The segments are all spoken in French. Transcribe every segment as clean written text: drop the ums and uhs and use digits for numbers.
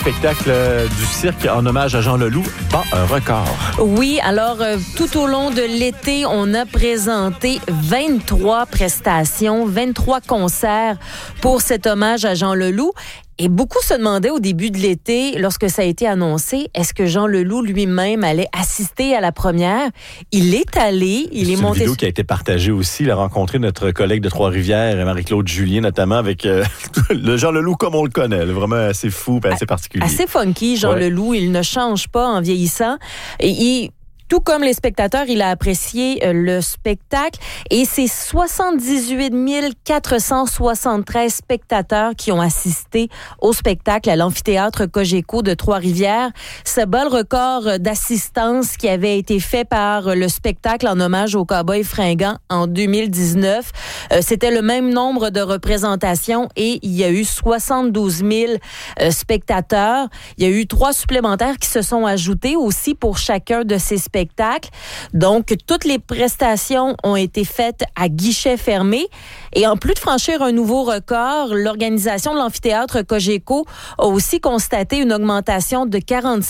Spectacle du cirque en hommage à Jean Leloup bat un record. Oui, alors tout au long de l'été, on a présenté 23 prestations, 23 concerts pour cet hommage à Jean Leloup. Et beaucoup se demandaient au début de l'été, lorsque ça a été annoncé, est-ce que Jean Leloup lui-même allait assister à la première? Il est allé, il est monté... C'est une vidéo qui a été partagée aussi. Il a rencontré notre collègue de Trois-Rivières, Marie-Claude Julien, notamment, avec le Jean Leloup comme on le connaît. Vraiment assez fou et assez particulier. Assez funky, Jean Leloup. Il ne change pas en vieillissant. Et tout comme les spectateurs, il a apprécié le spectacle et c'est 78 473 spectateurs qui ont assisté au spectacle à l'amphithéâtre Cogeco de Trois-Rivières. Ça bat le record d'assistance qui avait été fait par le spectacle en hommage aux Cowboys fringants en 2019. C'était le même nombre de représentations et il y a eu 72 000 spectateurs. Il y a eu 3 supplémentaires qui se sont ajoutés aussi pour chacun de ces spectacles. Donc, toutes les prestations ont été faites à guichet fermé. Et en plus de franchir un nouveau record, l'organisation de l'amphithéâtre Cogeco a aussi constaté une augmentation de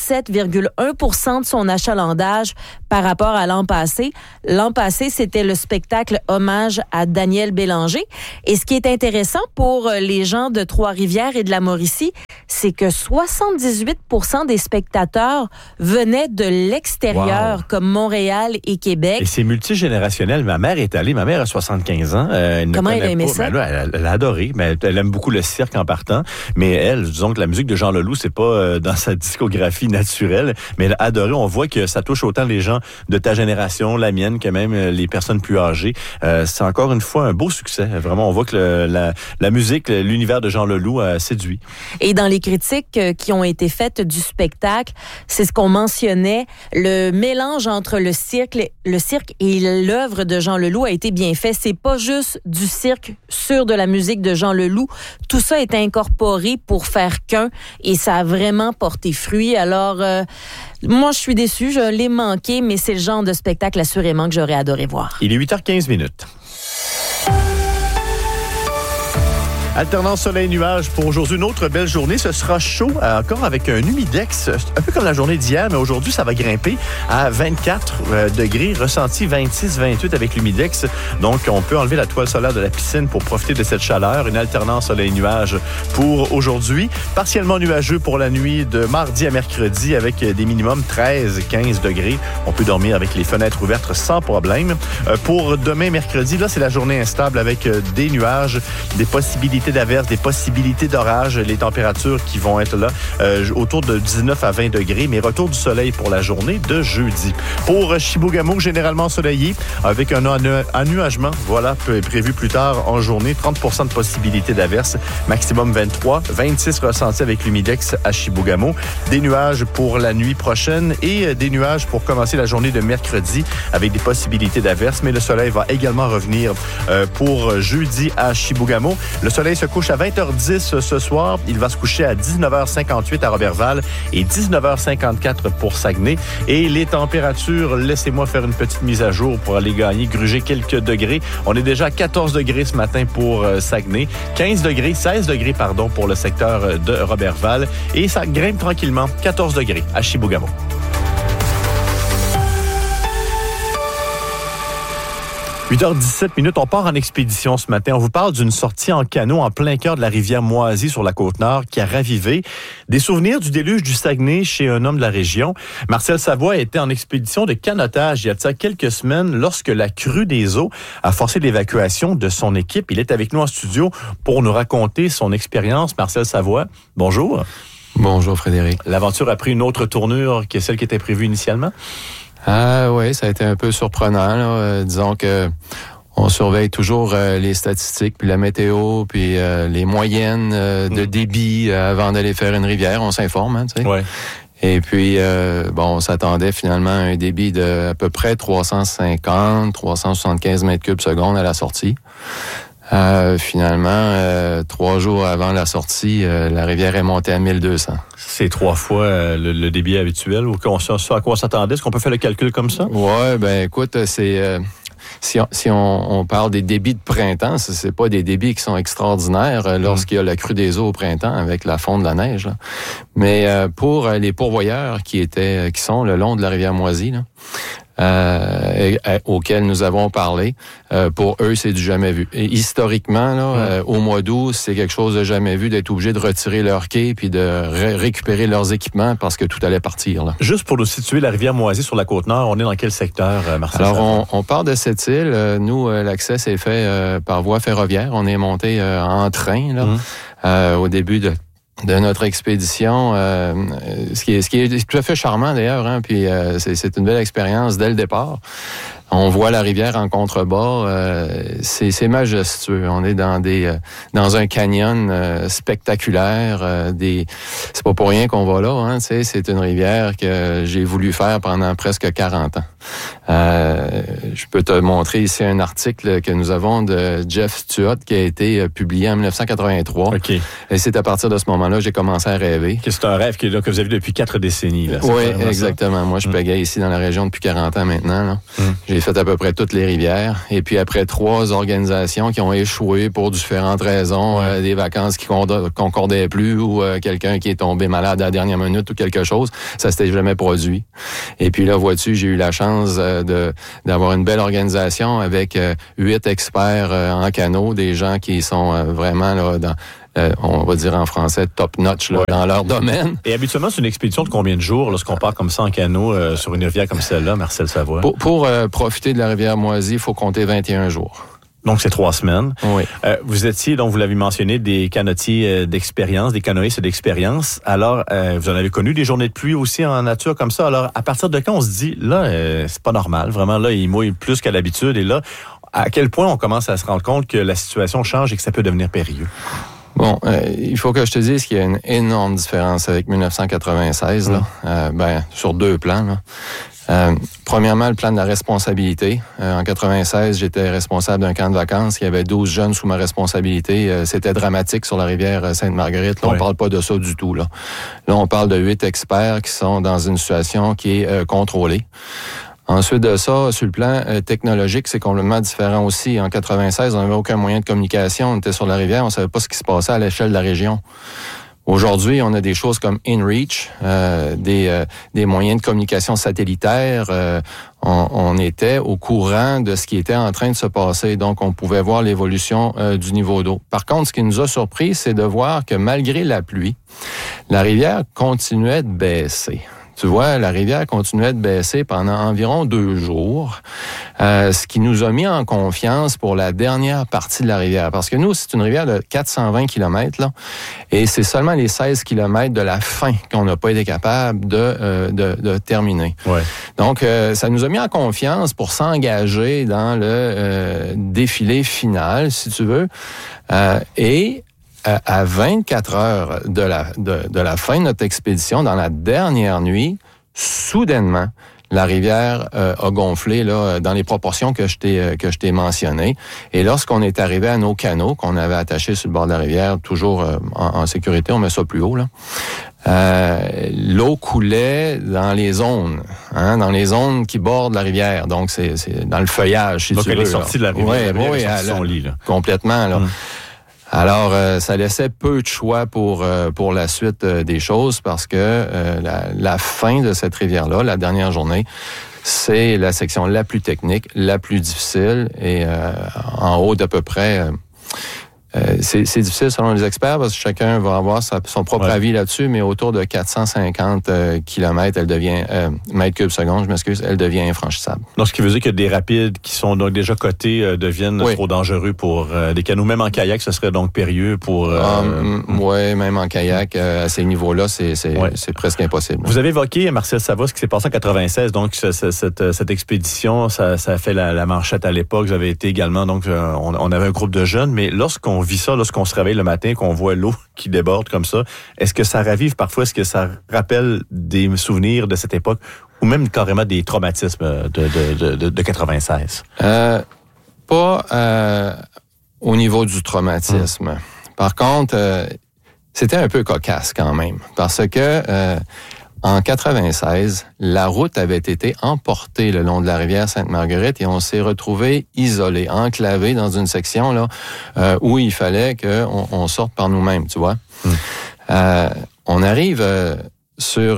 47,1% de son achalandage par rapport à l'an passé. L'an passé, c'était le spectacle hommage à Daniel Bélanger. Et ce qui est intéressant pour les gens de Trois-Rivières et de la Mauricie, c'est que 78% des spectateurs venaient de l'extérieur, comme Montréal et Québec. Et c'est multigénérationnel. Ma mère est allée. Ma mère a 75 ans. Comment elle a aimé ça? Elle a adoré. Mais elle aime beaucoup le cirque en partant. Mais elle, disons que la musique de Jean Leloup, c'est pas dans sa discographie naturelle. Mais elle a adoré. On voit que ça touche autant les gens de ta génération, la mienne, que même les personnes plus âgées. C'est encore une fois un beau succès. Vraiment, on voit que la musique, l'univers de Jean Leloup a séduit. Et dans les critiques qui ont été faites du spectacle, c'est ce qu'on mentionnait. Le mélange entre le cirque et l'œuvre de Jean Leloup a été bien fait. C'est pas juste du cirque sur de la musique de Jean Leloup. Tout ça est incorporé pour faire qu'un et ça a vraiment porté fruit. Alors, moi, je suis déçue. Je l'ai manqué, mais c'est le genre de spectacle assurément que j'aurais adoré voir. Il est 8h15. Alternance soleil-nuage pour aujourd'hui. Une autre belle journée. Ce sera chaud, encore avec un humidex, un peu comme la journée d'hier, mais aujourd'hui, ça va grimper à 24 degrés, ressenti 26-28 avec l'humidex. Donc, on peut enlever la toile solaire de la piscine pour profiter de cette chaleur. Une alternance soleil-nuage pour aujourd'hui. Partiellement nuageux pour la nuit de mardi à mercredi avec des minimums 13-15 degrés. On peut dormir avec les fenêtres ouvertes sans problème. Pour demain, mercredi, là, c'est la journée instable avec des nuages, des possibilités d'averses, des possibilités d'orage, les températures qui vont être là autour de 19 à 20 degrés, mais retour du soleil pour la journée de jeudi. Pour Chibougamau, généralement ensoleillé, avec un ennuagement, voilà, prévu plus tard en journée, 30% de possibilités d'averses, maximum 23, 26 ressentis avec l'humidex à Chibougamau. Des nuages pour la nuit prochaine et des nuages pour commencer la journée de mercredi avec des possibilités d'averses, mais le soleil va également revenir pour jeudi à Chibougamau. Le soleil se couche à 20h10 ce soir. Il va se coucher à 19h58 à Roberval et 19h54 pour Saguenay. Et les températures, laissez-moi faire une petite mise à jour pour aller gruger quelques degrés. On est déjà à 14 degrés ce matin pour Saguenay, 16 degrés pour le secteur de Roberval. Et ça grimpe tranquillement, 14 degrés à Chibougamau. 8h17, on part en expédition ce matin. On vous parle d'une sortie en canot en plein cœur de la rivière Moisy sur la Côte-Nord qui a ravivé des souvenirs du déluge du Saguenay chez un homme de la région. Marcel Savoie était en expédition de canotage il y a de ça quelques semaines lorsque la crue des eaux a forcé l'évacuation de son équipe. Il est avec nous en studio pour nous raconter son expérience. Marcel Savoie, bonjour. Bonjour Frédéric. L'aventure a pris une autre tournure que celle qui était prévue initialement? Ah oui, ça a été un peu surprenant. Là. Disons que on surveille toujours les statistiques, puis la météo, puis les moyennes de débit avant d'aller faire une rivière. On s'informe, hein, tu sais. Ouais. Et puis, on s'attendait finalement à un débit de à peu près 350-375 mètres cubes secondes à la sortie. Finalement, 3 jours avant la sortie, la rivière est montée à 1200. C'est 3 fois le débit habituel ou ce à quoi on s'attendait? Est-ce qu'on peut faire le calcul comme ça? Ouais, ben écoute, c'est si on parle des débits de printemps, c'est pas des débits qui sont extraordinaires lorsqu'il y a la crue des eaux au printemps avec la fonte de la neige. Là. Mais pour les pourvoyeurs qui sont le long de la rivière Moisy, là, auxquels nous avons parlé. Pour eux, c'est du jamais vu. Et historiquement, là, au mois d'août, c'est quelque chose de jamais vu d'être obligé de retirer leur quai puis de récupérer leurs équipements parce que tout allait partir. Là. Juste pour nous situer, la rivière Moisy sur la Côte-Nord, on est dans quel secteur, Marcel? Alors, on part de cette île. Nous, l'accès s'est fait par voie ferroviaire. On est monté en train là, au début de notre expédition, ce qui est tout à fait charmant d'ailleurs, hein, puis c'est une belle expérience dès le départ. On voit la rivière en contrebas, c'est majestueux. On est dans un canyon spectaculaire. C'est pas pour rien qu'on va là. Hein, c'est une rivière que j'ai voulu faire pendant presque 40 ans. Je peux te montrer ici un article que nous avons de Jeff Stuart qui a été publié en 1983. Okay. Et c'est à partir de ce moment-là que j'ai commencé à rêver. C'est un rêve que vous avez depuis 4 décennies. Là, oui, exactement. Ça? Moi, je pagaie ici dans la région depuis 40 ans maintenant. Là. J'ai fait à peu près toutes les rivières. Et puis après 3 organisations qui ont échoué pour différentes raisons, des vacances qui concordaient plus ou quelqu'un qui est tombé malade à la dernière minute ou quelque chose, ça s'était jamais produit. Et puis là, vois-tu, j'ai eu la chance d'avoir une belle organisation avec 8 experts en canot, des gens qui sont vraiment là dans on va dire en français, top-notch dans leur domaine. Et habituellement, c'est une expédition de combien de jours lorsqu'on part comme ça en canot sur une rivière comme celle-là, Marcel Savoie? Pour profiter de la rivière Moisy, il faut compter 21 jours. Donc, c'est 3 semaines. Oui. Vous étiez, donc, vous l'avez mentionné, des canotiers d'expérience, des canoïstes d'expérience. Alors, vous en avez connu des journées de pluie aussi en nature comme ça. Alors, à partir de quand on se dit, là, c'est pas normal. Vraiment, là, il mouille plus qu'à l'habitude. Et là, à quel point on commence à se rendre compte que la situation change et que ça peut devenir périlleux? Bon, il faut que je te dise qu'il y a une énorme différence avec 1996, là, sur 2 plans. Là. Premièrement, le plan de la responsabilité. En 96, j'étais responsable d'un camp de vacances. Il y avait 12 jeunes sous ma responsabilité. C'était dramatique sur la rivière Sainte-Marguerite. Là, on parle pas de ça du tout. Là, on parle de 8 experts qui sont dans une situation qui est contrôlée. Ensuite de ça, sur le plan technologique, c'est complètement différent aussi. En 96, on n'avait aucun moyen de communication. On était sur la rivière, on savait pas ce qui se passait à l'échelle de la région. Aujourd'hui, on a des choses comme InReach, des moyens de communication satellitaires. On était au courant de ce qui était en train de se passer, donc on pouvait voir l'évolution du niveau d'eau. Par contre, ce qui nous a surpris, c'est de voir que malgré la pluie, la rivière continuait de baisser. Tu vois, la rivière continuait de baisser pendant environ 2 jours, ce qui nous a mis en confiance pour la dernière partie de la rivière. Parce que nous, c'est une rivière de 420 km, là, et c'est seulement les 16 km de la fin qu'on n'a pas été capable de terminer. Ouais. Donc, ça nous a mis en confiance pour s'engager dans le défilé final, si tu veux, et à 24 heures de la fin de notre expédition, dans la dernière nuit, soudainement, la rivière a gonflé là dans les proportions que je t'ai mentionnées. Et lorsqu'on est arrivé à nos canots qu'on avait attachés sur le bord de la rivière, toujours en sécurité, on met ça plus haut là. L'eau coulait dans les zones, dans les zones qui bordent la rivière. Donc c'est dans le feuillage, si donc tu veux. Donc elle est sortie de la rivière, oui, elle son lit là. Complètement là. Alors, ça laissait peu de choix pour la suite des choses parce que la fin de cette rivière-là, la dernière journée, c'est la section la plus technique, la plus difficile et en haut d'à peu près... c'est difficile selon les experts parce que chacun va avoir son propre avis là-dessus, mais autour de 450 km, elle devient mètres cubes secondes, je m'excuse, elle devient infranchissable. Donc, ce qui veut dire que des rapides qui sont donc déjà cotés deviennent trop dangereux pour des canots. Même en kayak, ce serait donc périlleux pour... Oui, même en kayak, à ces niveaux-là, c'est presque impossible. Vous avez évoqué, Marcel Savoie, ce qui s'est passé en 96, donc cette expédition, ça a fait la manchette à l'époque. Vous avez été également, donc on avait un groupe de jeunes, mais lorsqu'on vit ça, lorsqu'on se réveille le matin, qu'on voit l'eau qui déborde comme ça, est-ce que ça ravive parfois, est-ce que ça rappelle des souvenirs de cette époque ou même carrément des traumatismes de 96? Pas au niveau du traumatisme. Par contre, c'était un peu cocasse quand même parce que En 96, la route avait été emportée le long de la rivière Sainte-Marguerite et on s'est retrouvé isolé, enclavé dans une section là où il fallait qu'on sorte par nous-mêmes, tu vois. On arrive sur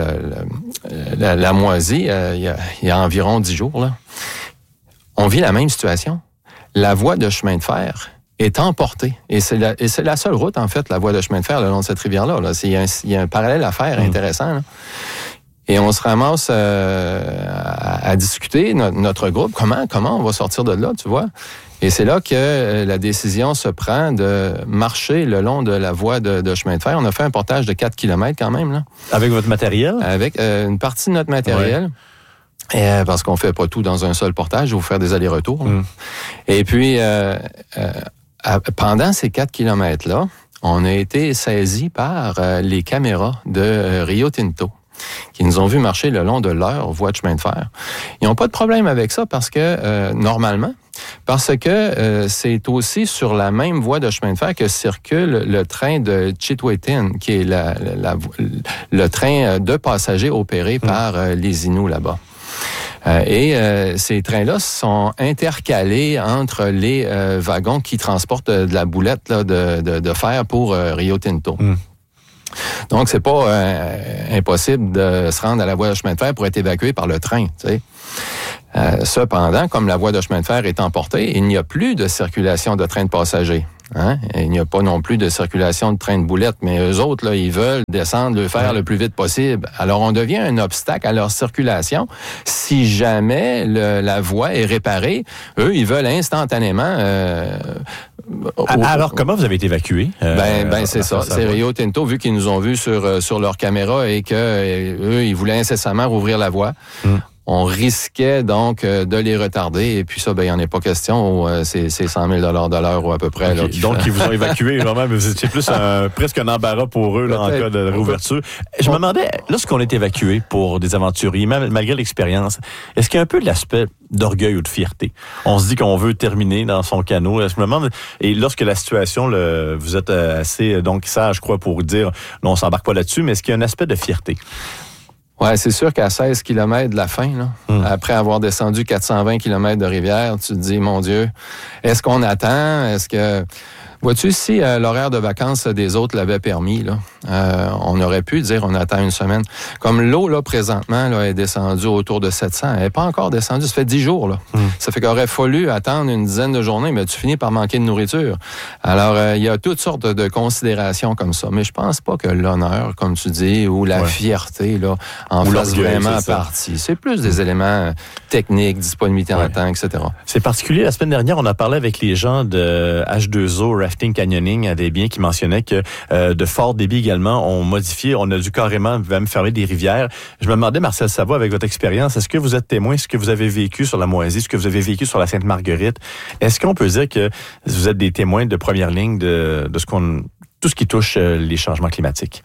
la Moisie il y a environ 10 jours là. On vit la même situation. La voie de chemin de fer est emportée. Et c'est la seule route, en fait, la voie de chemin de fer le long de cette rivière-là. Là. Il y a un parallèle à faire intéressant. Là. Et on se ramasse à discuter, notre groupe, comment on va sortir de là, tu vois. Et c'est là que la décision se prend de marcher le long de la voie de chemin de fer. On a fait un portage de 4 km quand même. Là. Avec votre matériel? Avec une partie de notre matériel. Ouais. Parce qu'on fait pas tout dans un seul portage, il faut faire des allers-retours. Et puis, pendant ces 4 kilomètres-là, on a été saisis par les caméras de Rio Tinto, qui nous ont vu marcher le long de leur voie de chemin de fer. Ils n'ont pas de problème avec ça parce que, normalement, c'est aussi sur la même voie de chemin de fer que circule le train de Chitwetin, qui est le train de passagers opéré par les Inuits là-bas. Ces trains-là sont intercalés entre les wagons qui transportent de la boulette là, de fer pour Rio Tinto. Donc, c'est pas impossible de se rendre à la voie de chemin de fer pour être évacué par le train, tu sais. Cependant, comme la voie de chemin de fer est emportée, il n'y a plus de circulation de trains de passagers. Il n'y a pas non plus de circulation de trains de boulettes, mais eux autres, là, ils veulent descendre le fer le plus vite possible. Alors, on devient un obstacle à leur circulation. Si jamais la voie est réparée, eux, ils veulent instantanément... Alors, comment vous avez été évacué? C'est ça. C'est Rio Tinto, vu qu'ils nous ont vus sur leur caméra et que eux, ils voulaient incessamment rouvrir la voie. On risquait donc de les retarder. Et puis ça, il n'y en est pas question. C'est 100 000 $ de l'heure ou à peu près. Okay. Donc, ils vous ont évacué. Vraiment, mais vous étiez plus presque un embarras pour eux là, en cas de réouverture. Je me demandais, lorsqu'on est évacué pour des aventuriers, malgré l'expérience, est-ce qu'il y a un peu de l'aspect d'orgueil ou de fierté? On se dit qu'on veut terminer dans son canot. Je me demande, et lorsque la situation, vous êtes assez donc sage, je crois, pour dire, non, on s'embarque pas là-dessus, mais est-ce qu'il y a un aspect de fierté? Ouais, c'est sûr qu'à 16 km de la fin, là, après avoir descendu 420 km de rivière, tu te dis, mon Dieu, est-ce qu'on attend? Est-ce que... Vois-tu, si l'horaire de vacances des autres l'avait permis, là, on aurait pu dire on attend une semaine. Comme l'eau, là, présentement, là, est descendue autour de 700. Elle n'est pas encore descendue. Ça fait 10 jours, là. Ça fait qu'il aurait fallu attendre une dizaine de journées, mais tu finis par manquer de nourriture. Alors, il y a toutes sortes de considérations comme ça. Mais je pense pas que l'honneur, comme tu dis, ou la fierté, là, en fasse vraiment partie. C'est plus des éléments techniques, disponibilité en temps, etc. C'est particulier. La semaine dernière, on a parlé avec les gens de H2O, Rafting Canyoning, à des biens qui mentionnaient que de fort débit également ont modifié, on a dû carrément même fermer des rivières. Je me demandais, Marcel Savoie, avec votre expérience, est-ce que vous êtes témoin, ce que vous avez vécu sur la Moisie, ce que vous avez vécu sur la Sainte-Marguerite, est-ce qu'on peut dire que vous êtes des témoins de première ligne de tout ce qui touche les changements climatiques?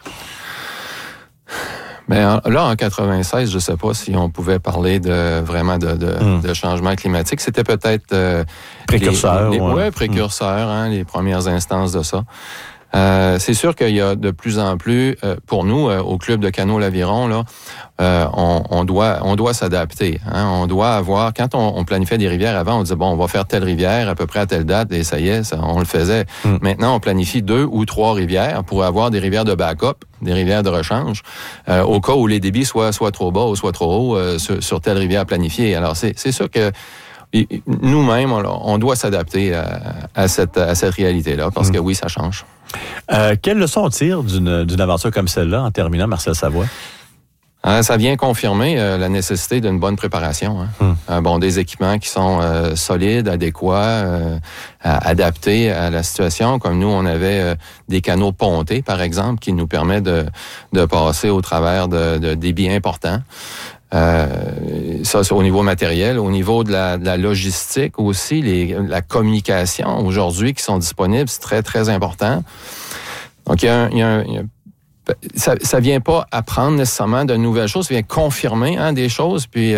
Ben là, en 96, je sais pas si on pouvait parler de changement climatique. C'était peut-être précurseur. Précurseur, les premières instances de ça. C'est sûr qu'il y a de plus en plus, pour nous, au club de canot l'Aviron, là, on doit s'adapter. On doit avoir, quand on planifiait des rivières avant, on disait bon, on va faire telle rivière à peu près à telle date et ça y est, on le faisait. Maintenant, on planifie 2 ou 3 rivières pour avoir des rivières de backup, des rivières de rechange, au cas où les débits soient trop bas ou soit trop hauts sur telle rivière planifiée. Alors, c'est sûr que nous-mêmes, on doit s'adapter à cette réalité-là, parce que oui, ça change. Quelle leçon on tire d'une aventure comme celle-là, en terminant, Marcel Savoie? Ça vient confirmer la nécessité d'une bonne préparation. Des équipements qui sont solides, adéquats, adaptés à la situation. Comme nous, on avait des canaux pontés, par exemple, qui nous permettent de passer au travers de débits importants. Ça, c'est au niveau matériel. Au niveau de la logistique aussi, la communication aujourd'hui qui sont disponibles, c'est très, très important. Donc, il y a ça vient pas apprendre nécessairement de nouvelles choses, ça vient confirmer des choses. Puis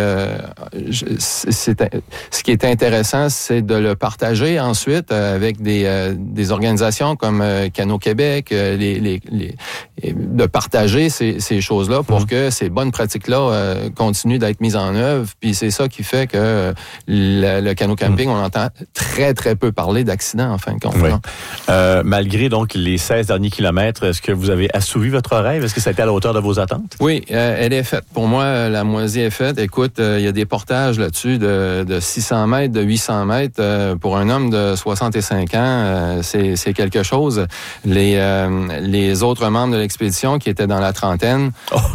ce qui est intéressant, c'est de le partager ensuite avec des organisations comme Cano Québec, de partager ces choses-là pour que ces bonnes pratiques-là continuent d'être mises en œuvre. Puis c'est ça qui fait que le canot camping, on entend très, très peu parler d'accidents, en fin de compte. Oui. Malgré donc les 16 derniers kilomètres, est-ce que vous avez assouvi votre rêve? Est-ce que ça a été à la hauteur de vos attentes? Oui, elle est faite. Pour moi, la moisie est faite. Écoute, il y a des portages là-dessus de 600 mètres, de 800 mètres. Pour un homme de 65 ans, c'est quelque chose. Les autres membres de l'expédition qui étaient dans la trentaine,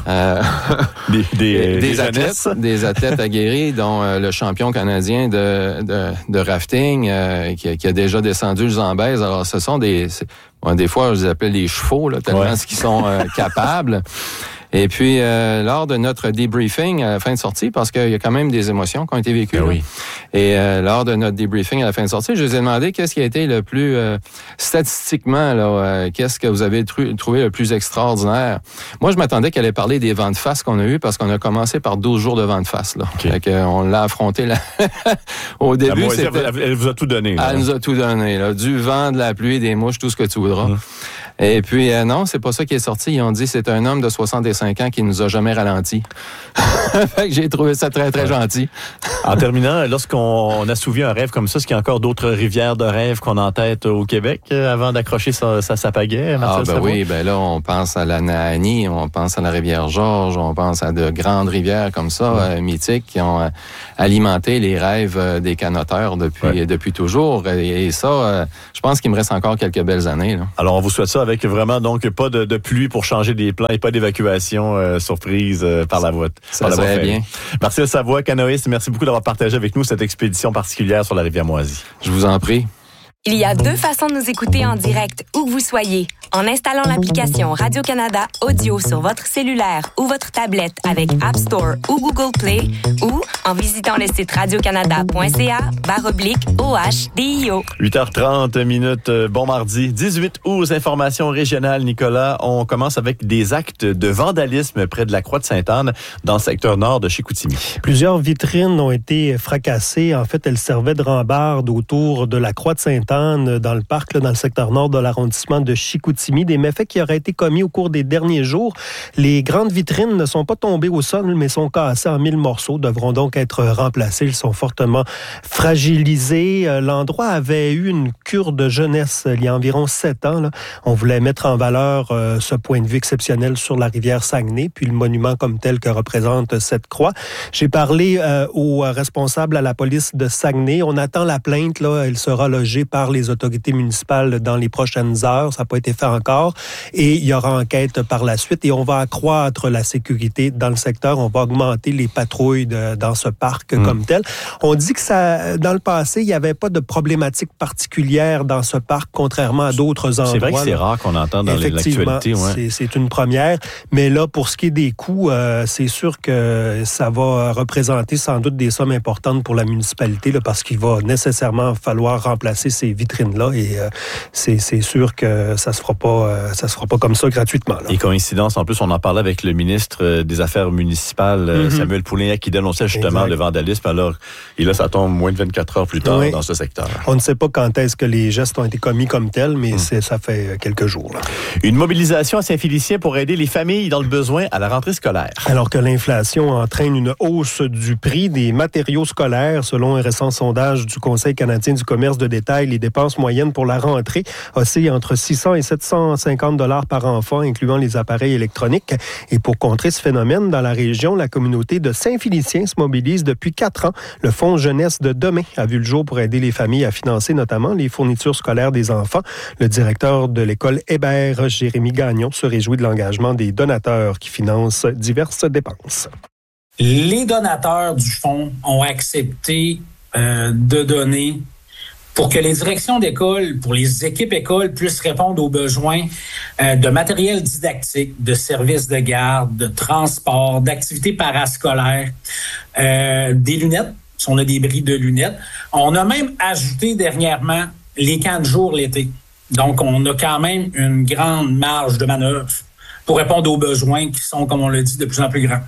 des athlètes aguerris, dont le champion canadien de rafting qui a déjà descendu le Zambèze. Alors, ce sont des fois, je les appelle les chevaux, là, tellement ce qu'ils sont capables. Et puis, lors de notre debriefing à la fin de sortie, parce qu'il y a quand même des émotions qui ont été vécues. Oui. Et lors de notre debriefing à la fin de sortie, je les ai demandé qu'est-ce qui a été le plus, statistiquement, là, qu'est-ce que vous avez trouvé le plus extraordinaire. Moi, je m'attendais qu'elle allait parler des vents de face qu'on a eu parce qu'on a commencé par 12 jours de vents de face. Là. Okay. Fait qu'on l'a affronté là. Au début, elle vous a tout donné. Là. Elle nous a tout donné. Là. Du vent, de la pluie, des mouches, tout ce que tu voudras. Et puis, non, c'est pas ça qui est sorti. Ils ont dit c'est un homme de 65 ans qui nous a jamais ralenti. Fait que j'ai trouvé ça très, très gentil. En terminant, lorsqu'on assouvit un rêve comme ça, est-ce qu'il y a encore d'autres rivières de rêve qu'on a en tête au Québec avant d'accrocher sa pagaie? Oui, là, on pense à la Nahanni, on pense à la rivière-Georges, on pense à de grandes rivières comme ça, mythiques, qui ont alimenté les rêves des canoteurs depuis toujours. Et ça, je pense qu'il me reste encore quelques belles années. Là. Alors, on vous souhaite ça avec vraiment donc pas de pluie pour changer des plans et pas d'évacuation surprise par la voie. Ça serait bien. Martial Savoie, canoïste, merci beaucoup d'avoir partagé avec nous cette expédition particulière sur la rivière Moisie. Je vous en prie. Il y a deux façons de nous écouter en direct, où que vous soyez. En installant l'application Radio-Canada Audio sur votre cellulaire ou votre tablette avec App Store ou Google Play, ou en visitant le site radiocanada.ca/OHDIO. 8h30. Bon mardi. 18 août, aux informations régionales, Nicolas. On commence avec des actes de vandalisme près de la Croix-de-Sainte-Anne, dans le secteur nord de Chicoutimi. Plusieurs vitrines ont été fracassées. En fait, elles servaient de rambarde autour de la Croix-de-Sainte-Anne, dans le parc, là, dans le secteur nord de l'arrondissement de Chicoutimi. Des méfaits qui auraient été commis au cours des derniers jours. Les grandes vitrines ne sont pas tombées au sol, mais sont cassées en 1000 morceaux, devront donc être remplacées. Ils sont fortement fragilisés. L'endroit avait eu une cure de jeunesse il y a environ 7 ans. Là. On voulait mettre en valeur ce point de vue exceptionnel sur la rivière Saguenay, puis le monument comme tel que représente cette croix. J'ai parlé aux responsables à la police de Saguenay. On attend la plainte. Là, elle sera logée par les autorités municipales dans les prochaines heures. Ça n'a pas été fait encore. Et il y aura enquête par la suite. Et on va accroître la sécurité dans le secteur. On va augmenter les patrouilles dans ce parc comme tel. On dit que dans le passé, il n'y avait pas de problématique particulière dans ce parc, contrairement à d'autres endroits. C'est vrai que c'est rare qu'on entend dans l'actualité. Ouais. C'est une première. Mais là, pour ce qui est des coûts, c'est sûr que ça va représenter sans doute des sommes importantes pour la municipalité, là, parce qu'il va nécessairement falloir remplacer ces vitrines-là. Et c'est sûr que ça se fera pas comme ça gratuitement. Là. Et coïncidence, en plus, on en parlait avec le ministre des Affaires municipales, Samuel Poulin, qui dénonçait justement le vandalisme. Alors, et là, ça tombe moins de 24 heures plus tard dans ce secteur. On ne sait pas quand est-ce que les gestes ont été commis comme tels, mais ça fait quelques jours. Là. Une mobilisation à Saint-Félicien pour aider les familles dans le besoin à la rentrée scolaire. Alors que l'inflation entraîne une hausse du prix des matériaux scolaires, selon un récent sondage du Conseil canadien du commerce de détail, les dépenses moyennes pour la rentrée oscillent entre 600 et 750 $ par enfant, incluant les appareils électroniques. Et pour contrer ce phénomène, dans la région, la communauté de Saint-Félicien se mobilise depuis 4 ans. Le Fonds Jeunesse de demain a vu le jour pour aider les familles à financer notamment les fournitures scolaires des enfants. Le directeur de l'école Hébert, Jérémy Gagnon, se réjouit de l'engagement des donateurs qui financent diverses dépenses. Les donateurs du fonds ont accepté de donner pour que les directions d'école, pour les équipes écoles puissent répondre aux besoins de matériel didactique, de services de garde, de transport, d'activités parascolaires, des lunettes, si on a des bris de lunettes. On a même ajouté dernièrement les camps de jour l'été. Donc, on a quand même une grande marge de manœuvre pour répondre aux besoins qui sont, comme on l'a dit, de plus en plus grands.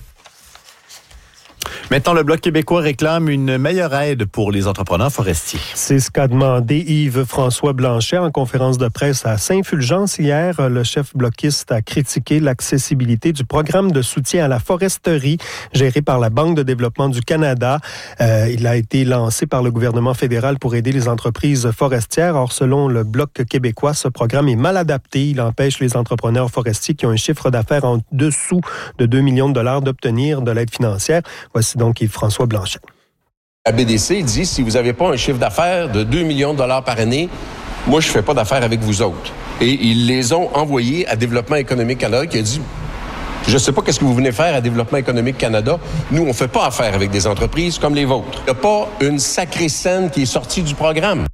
Maintenant, le Bloc québécois réclame une meilleure aide pour les entrepreneurs forestiers. C'est ce qu'a demandé Yves-François Blanchet en conférence de presse à Saint-Fulgence hier. Le chef bloquiste a critiqué l'accessibilité du programme de soutien à la foresterie géré par la Banque de développement du Canada. Il a été lancé par le gouvernement fédéral pour aider les entreprises forestières. Or, selon le Bloc québécois, ce programme est mal adapté. Il empêche les entrepreneurs forestiers qui ont un chiffre d'affaires en dessous de 2 millions de dollars d'obtenir de l'aide financière. Voici donc Yves-François Blanchet. La BDC dit, si vous n'avez pas un chiffre d'affaires de 2 millions de dollars par année, moi, je ne fais pas d'affaires avec vous autres. Et ils les ont envoyés à Développement économique Canada qui a dit, je ne sais pas qu'est-ce que vous venez faire à Développement économique Canada. Nous, on ne fait pas affaire avec des entreprises comme les vôtres. Il n'y a pas une sacrée scène qui est sortie du programme.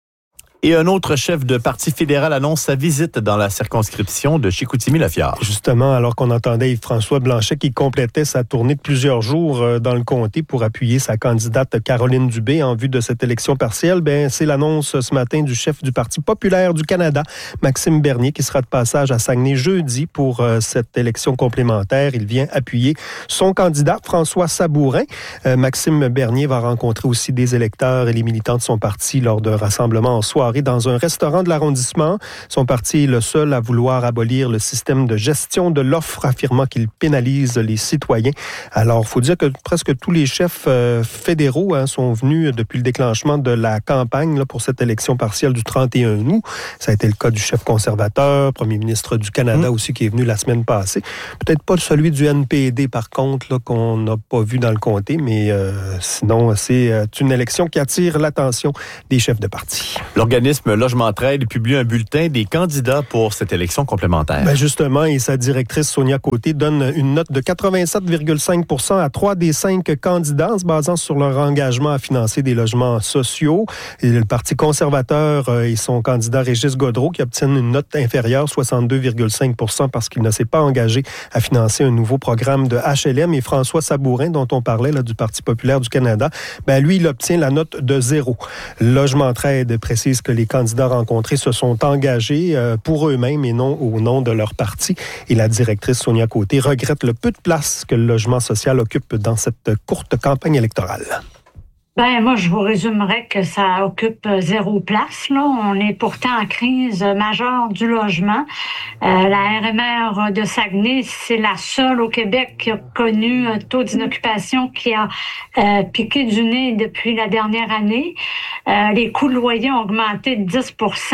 Et un autre chef de parti fédéral annonce sa visite dans la circonscription de Chicoutimi-Le-Fjord. Justement, alors qu'on entendait Yves-François Blanchet qui complétait sa tournée de plusieurs jours dans le comté pour appuyer sa candidate Caroline Dubé en vue de cette élection partielle, c'est l'annonce ce matin du chef du Parti populaire du Canada, Maxime Bernier, qui sera de passage à Saguenay jeudi pour cette élection complémentaire. Il vient appuyer son candidat, François Sabourin. Maxime Bernier va rencontrer aussi des électeurs et les militants de son parti lors d'un rassemblement en soirée dans un restaurant de l'arrondissement. Son parti est le seul à vouloir abolir le système de gestion de l'offre, affirmant qu'il pénalise les citoyens. Alors, il faut dire que presque tous les chefs fédéraux sont venus depuis le déclenchement de la campagne pour cette élection partielle du 31 août. Ça a été le cas du chef conservateur, premier ministre du Canada aussi, qui est venu la semaine passée. Peut-être pas celui du NPD, par contre, là, qu'on n'a pas vu dans le comté, mais sinon, c'est une élection qui attire l'attention des chefs de parti. L'organisme Logement Trade publie un bulletin des candidats pour cette élection complémentaire. Justement, et sa directrice Sonia Côté donne une note de 87,5% à 3 des 5 candidats en se basant sur leur engagement à financer des logements sociaux. Et le Parti conservateur et son candidat Régis Gaudreault qui obtiennent une note inférieure, 62,5%, parce qu'il ne s'est pas engagé à financer un nouveau programme de HLM. Et François Sabourin, dont on parlait là, du Parti populaire du Canada, lui, il obtient la note de 0. Logement Trade précise que les candidats rencontrés se sont engagés pour eux-mêmes et non au nom de leur parti. Et la directrice Sonia Côté regrette le peu de place que le logement social occupe dans cette courte campagne électorale. Moi, je vous résumerais que ça occupe 0 place. Là. On est pourtant en crise majeure du logement. La RMR de Saguenay, c'est la seule au Québec qui a connu un taux d'inoccupation qui a piqué du nez depuis la dernière année. Les coûts de loyer ont augmenté de 10%.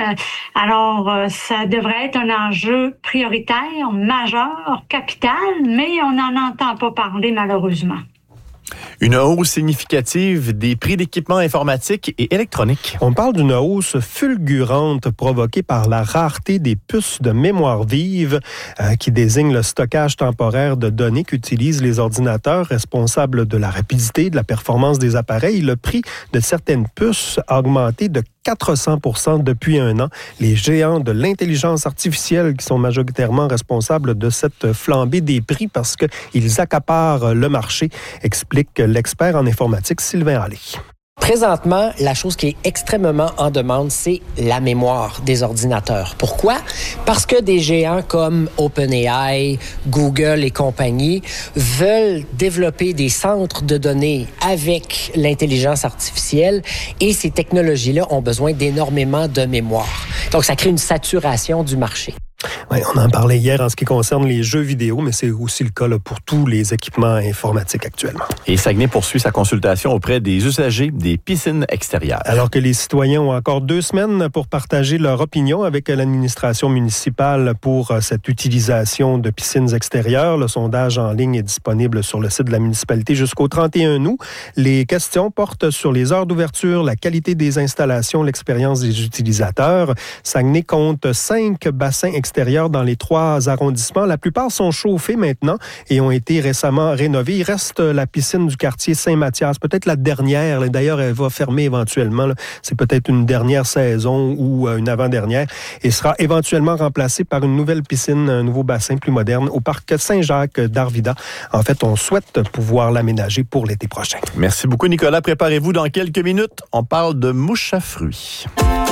Alors, ça devrait être un enjeu prioritaire, majeur, capital, mais on n'en entend pas parler malheureusement. Une hausse significative des prix d'équipements informatiques et électroniques. On parle d'une hausse fulgurante provoquée par la rareté des puces de mémoire vive qui désignent le stockage temporaire de données qu'utilisent les ordinateurs responsables de la rapidité, de la performance des appareils. Le prix de certaines puces a augmenté de 400% depuis un an. Les géants de l'intelligence artificielle qui sont majoritairement responsables de cette flambée des prix parce qu'ils accaparent le marché, explique l'expert en informatique Sylvain Allais. Présentement, la chose qui est extrêmement en demande, c'est la mémoire des ordinateurs. Pourquoi? Parce que des géants comme OpenAI, Google et compagnie veulent développer des centres de données avec l'intelligence artificielle et ces technologies-là ont besoin d'énormément de mémoire. Donc, ça crée une saturation du marché. Oui, on en parlait hier en ce qui concerne les jeux vidéo, mais c'est aussi le cas là, pour tous les équipements informatiques actuellement. Et Saguenay poursuit sa consultation auprès des usagers des piscines extérieures. Alors que les citoyens ont encore 2 semaines pour partager leur opinion avec l'administration municipale pour cette utilisation de piscines extérieures. Le sondage en ligne est disponible sur le site de la municipalité jusqu'au 31 août. Les questions portent sur les heures d'ouverture, la qualité des installations, l'expérience des utilisateurs. Saguenay compte 5 bassins extérieurs dans les 3 arrondissements. La plupart sont chauffés maintenant et ont été récemment rénovés. Il reste la piscine du quartier Saint-Mathias, peut-être la dernière. D'ailleurs, elle va fermer éventuellement. C'est peut-être une dernière saison ou une avant-dernière et sera éventuellement remplacée par une nouvelle piscine, un nouveau bassin plus moderne au parc Saint-Jacques d'Arvida. En fait, on souhaite pouvoir l'aménager pour l'été prochain. Merci beaucoup, Nicolas. Préparez-vous dans quelques minutes. On parle de mouches à fruits.